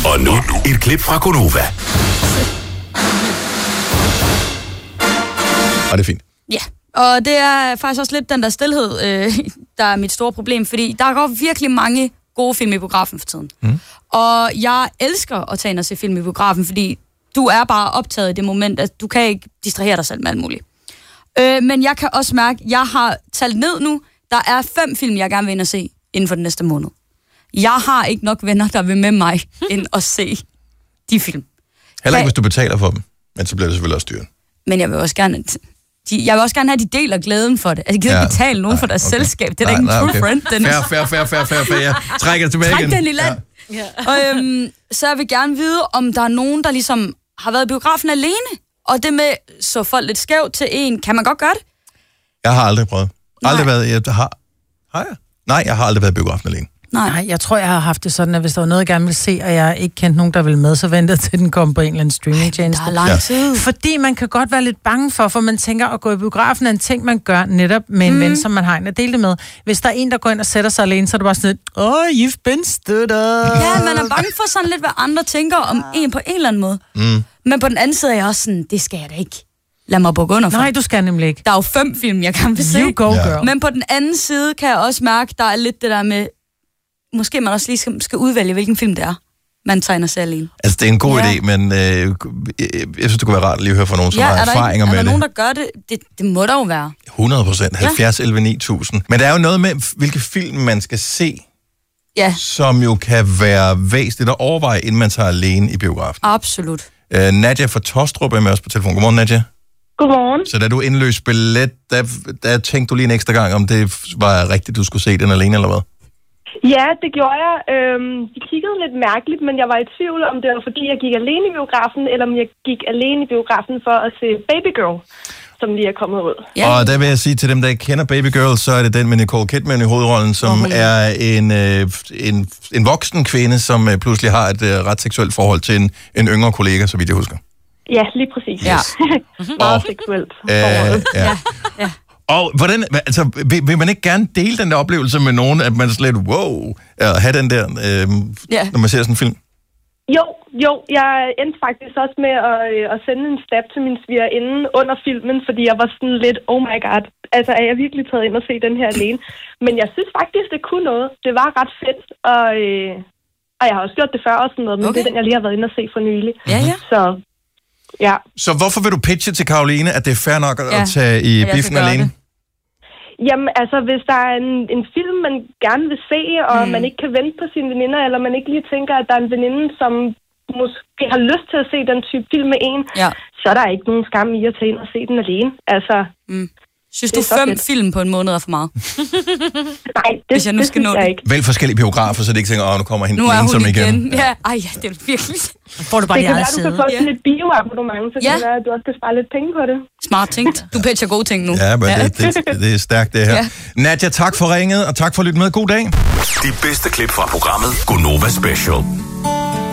Og nu et klip fra Gonova. Og det er fint. Ja, og det er faktisk også lidt den der stilhed, der er mit store problem, fordi der går virkelig mange gode film i biografen for tiden. Og jeg elsker at tage ind og se film i biografen, fordi du er bare optaget i det moment, at du kan ikke distrahere dig selv med alt muligt. Men jeg kan også mærke, at jeg har talt ned nu. Der er 5 film, jeg gerne vil ind og se inden for den næste måned. Jeg har ikke nok venner, der vil med mig ind og se de film. Heller ikke, hvis du betaler for dem. Men så bliver det selvfølgelig også dyrt. Men jeg vil også gerne... Jeg vil også gerne have, at de deler glæden for det. Altså, jeg gider ikke betale nogen for deres selskab. Det er da ikke en true friend, Dennis. Fair. Jeg trækker tilbage igen. Træk den i land. Ja. Og så jeg vil gerne vide, om der er nogen, der ligesom har været i biografen alene. Og det med, så folk lidt skævt til en. Kan man godt gøre det? Jeg har aldrig prøvet. Aldrig været... Har jeg? Nej, jeg har aldrig været i biografen alene. Nej, jeg tror, jeg har haft det sådan, at hvis der var noget, jeg gerne ville se, og jeg ikke kendte nogen, der ville med, så ventede til, den kom på en eller anden streamingtjeneste. Der er lang tid. Fordi man kan godt være lidt bange for man tænker, at gå i biografen er en ting, man gør netop med en ven, som man har en at dele det med. Hvis der er en, der går ind og sætter sig alene, så er det bare sådan lidt, you've been stood up. Ja, man er bange for sådan lidt, hvad andre tænker om en på en eller anden måde. Men på den anden side er jeg også sådan, det skal jeg da ikke. Lad mig bukke under for. Nej, du skal nemlig ikke. Der er jo 5 film, jeg kan se. You go, girl. Men på den anden side kan jeg også mærke, der er lidt det der med, måske man også lige skal udvælge, hvilken film det er, man tegner sig alene. Altså, det er en god idé, men jeg synes, det kunne være rart at lige høre fra nogen, som har erfaringer med det. Er der nogen, der gør det? Det må der jo være. 100%. 70, 11, 9000. Men der er jo noget med, hvilke film man skal se, som jo kan være væsentligt at overveje, inden man tager alene i biografen. Absolut. Nadia fra Tostrup er med os på telefon. Godmorgen, Nadia. Godmorgen. Så da du indløste billet, der tænkte du lige en ekstra gang, om det var rigtigt, du skulle se den alene, eller hvad? Ja, det gjorde jeg. De kiggede lidt mærkeligt, men jeg var i tvivl, om det var fordi, jeg gik alene i biografen, eller om jeg gik alene i biografen for at se Baby Girl, som lige er kommet ud. Ja. Og der vil jeg sige til dem, der ikke kender Baby Girl, så er det den med Nicole Kidman i hovedrollen, som er en voksen kvinde, som pludselig har et ret seksuelt forhold til en yngre kollega, så vidt jeg husker. Ja, lige præcis. Ja. Meget seksuelt forhold. Ja. Og hvordan, altså, vil man ikke gerne dele den der oplevelse med nogen, at man slet, at have den der, når man ser sådan en film? Jo, jeg endte faktisk også med at sende en stab til min svigerinde under filmen, fordi jeg var sådan lidt, oh my god, altså er jeg virkelig taget ind og se den her alene? Men jeg synes faktisk, det kunne noget. Det var ret fedt, og jeg har også gjort det før og sådan noget, men det er den, jeg lige har været inde og se for nylig. Ja. Så, ja. Så hvorfor vil du pitche til Karoline, at det er fair nok at tage i biffen alene? Jamen, altså, hvis der er en film, man gerne vil se, og man ikke kan vente på sine veninder, eller man ikke lige tænker, at der er en veninde, som måske har lyst til at se den type film med en, så er der ikke nogen skam i at tage ind og se den alene. Altså, synes du 5 film på en måned er for meget? Nej, det synes jeg ikke. Vælg forskellige biografer, så det ikke tænker, nu kommer hende nu er hun igen. Ja, det er virkelig... Får du bare det kan være, du kan få sådan et bioabonnement, så kan det være, at du også kan spare lidt penge på det. Smart tænkt. Du pitcher gode ting nu. Ja, men det er stærkt, det her. Nadia, tak for ringet, og tak for at lytte med. God dag. De bedste klip fra programmet Gonova Special.